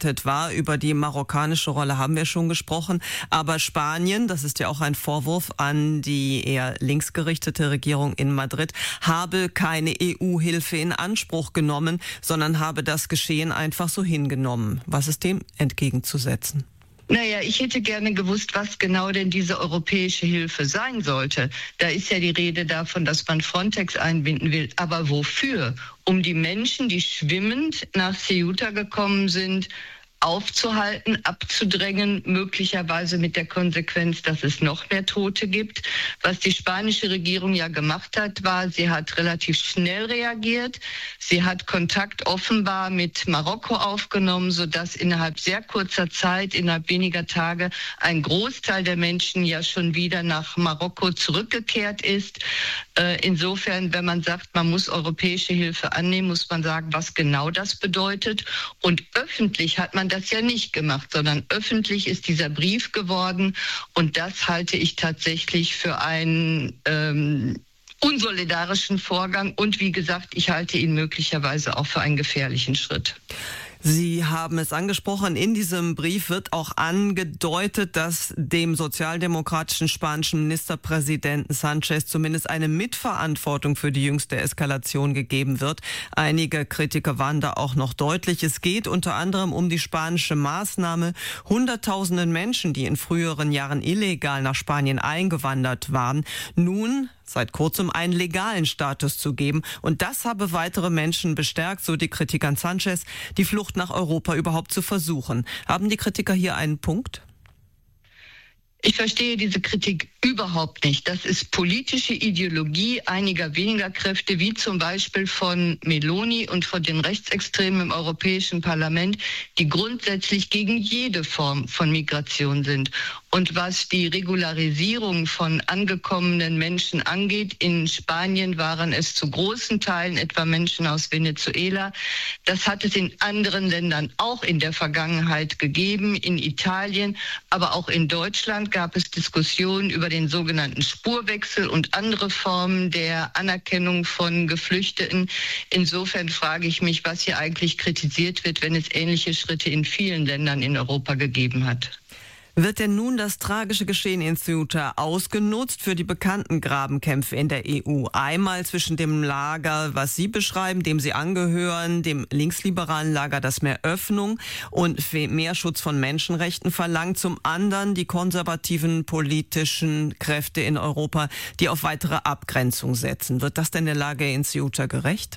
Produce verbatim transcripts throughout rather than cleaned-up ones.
geleitet war. Über die marokkanische Rolle haben wir schon gesprochen. Aber Spanien, das ist ja auch ein Vorwurf an die eher linksgerichtete Regierung in Madrid, habe keine E U-Hilfe in Anspruch genommen, sondern habe das Geschehen einfach so hingenommen. Was ist dem entgegenzusetzen? Naja, ich hätte gerne gewusst, was genau denn diese europäische Hilfe sein sollte. Da ist ja die Rede davon, dass man Frontex einbinden will. Aber wofür? Um die Menschen, die schwimmend nach Ceuta gekommen sind, aufzuhalten, abzudrängen, möglicherweise mit der Konsequenz, dass es noch mehr Tote gibt. Was die spanische Regierung ja gemacht hat, war, sie hat relativ schnell reagiert. Sie hat Kontakt offenbar mit Marokko aufgenommen, sodass innerhalb sehr kurzer Zeit, innerhalb weniger Tage, ein Großteil der Menschen ja schon wieder nach Marokko zurückgekehrt ist. Insofern, wenn man sagt, man muss europäische Hilfe annehmen, muss man sagen, was genau das bedeutet. Und öffentlich hat man das ja nicht gemacht, sondern öffentlich ist dieser Brief geworden. Und das halte ich tatsächlich für einen ähm, unsolidarischen Vorgang. Und wie gesagt, ich halte ihn möglicherweise auch für einen gefährlichen Schritt. Sie haben es angesprochen, in diesem Brief wird auch angedeutet, dass dem sozialdemokratischen spanischen Ministerpräsidenten Sanchez zumindest eine Mitverantwortung für die jüngste Eskalation gegeben wird. Einige Kritiker waren da auch noch deutlich. Es geht unter anderem um die spanische Maßnahme, hunderttausenden Menschen, die in früheren Jahren illegal nach Spanien eingewandert waren, nun seit kurzem einen legalen Status zu geben. Und das habe weitere Menschen bestärkt, so die Kritik an Sanchez, die Flucht nach Europa überhaupt zu versuchen. Haben die Kritiker hier einen Punkt? Ich verstehe diese Kritik überhaupt nicht. Das ist politische Ideologie einiger weniger Kräfte, wie zum Beispiel von Meloni und von den Rechtsextremen im Europäischen Parlament, die grundsätzlich gegen jede Form von Migration sind. Und was die Regularisierung von angekommenen Menschen angeht, in Spanien waren es zu großen Teilen etwa Menschen aus Venezuela. Das hat es in anderen Ländern auch in der Vergangenheit gegeben, in Italien, aber auch in Deutschland gab es Diskussionen über den sogenannten Spurwechsel und andere Formen der Anerkennung von Geflüchteten. Insofern frage ich mich, was hier eigentlich kritisiert wird, wenn es ähnliche Schritte in vielen Ländern in Europa gegeben hat. Wird denn nun das tragische Geschehen in Ceuta ausgenutzt für die bekannten Grabenkämpfe in der E U? Einmal zwischen dem Lager, was Sie beschreiben, dem Sie angehören, dem linksliberalen Lager, das mehr Öffnung und mehr Schutz von Menschenrechten verlangt. Zum anderen die konservativen politischen Kräfte in Europa, die auf weitere Abgrenzung setzen. Wird das denn der Lage in Ceuta gerecht?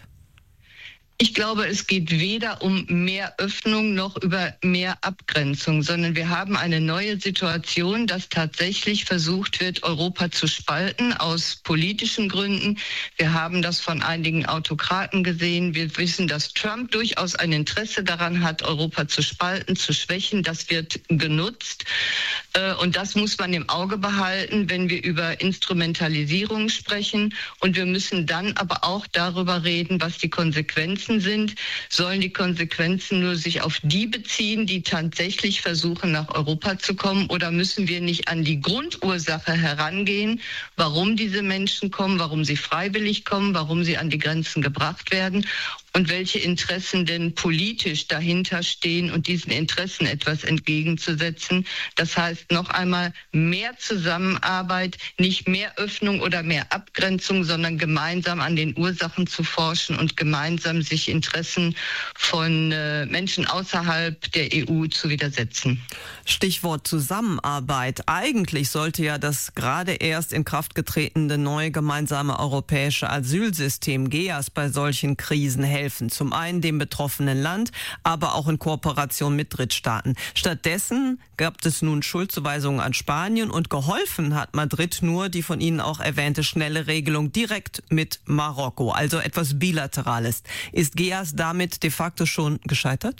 Ich glaube, es geht weder um mehr Öffnung noch über mehr Abgrenzung, sondern wir haben eine neue Situation, dass tatsächlich versucht wird, Europa zu spalten aus politischen Gründen. Wir haben das von einigen Autokraten gesehen. Wir wissen, dass Trump durchaus ein Interesse daran hat, Europa zu spalten, zu schwächen. Das wird genutzt. Und das muss man im Auge behalten, wenn wir über Instrumentalisierung sprechen. Und wir müssen dann aber auch darüber reden, was die Konsequenzen sind. Sollen die Konsequenzen nur sich auf die beziehen, die tatsächlich versuchen, nach Europa zu kommen? Oder müssen wir nicht an die Grundursache herangehen, warum diese Menschen kommen, warum sie freiwillig kommen, warum sie an die Grenzen gebracht werden? Und welche Interessen denn politisch dahinter stehen und diesen Interessen etwas entgegenzusetzen. Das heißt noch einmal mehr Zusammenarbeit, nicht mehr Öffnung oder mehr Abgrenzung, sondern gemeinsam an den Ursachen zu forschen und gemeinsam sich Interessen von äh, Menschen außerhalb der E U zu widersetzen. Stichwort Zusammenarbeit. Eigentlich sollte ja das gerade erst in Kraft getretene neue gemeinsame europäische Asylsystem G E A S bei solchen Krisen helfen. Zum einen dem betroffenen Land, aber auch in Kooperation mit Drittstaaten. Stattdessen gab es nun Schuldzuweisungen an Spanien und geholfen hat Madrid nur die von Ihnen auch erwähnte schnelle Regelung direkt mit Marokko, also etwas Bilaterales. Ist G E A S damit de facto schon gescheitert?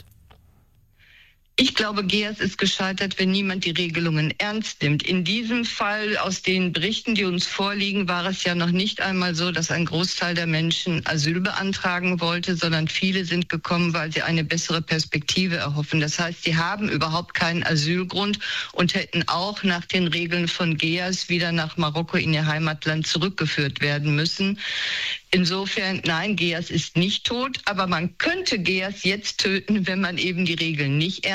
Ich glaube, G E A S ist gescheitert, wenn niemand die Regelungen ernst nimmt. In diesem Fall, aus den Berichten, die uns vorliegen, war es ja noch nicht einmal so, dass ein Großteil der Menschen Asyl beantragen wollte, sondern viele sind gekommen, weil sie eine bessere Perspektive erhoffen. Das heißt, sie haben überhaupt keinen Asylgrund und hätten auch nach den Regeln von G E A S wieder nach Marokko in ihr Heimatland zurückgeführt werden müssen. Insofern, nein, G E A S ist nicht tot, aber man könnte G E A S jetzt töten, wenn man eben die Regeln nicht ernst nimmt.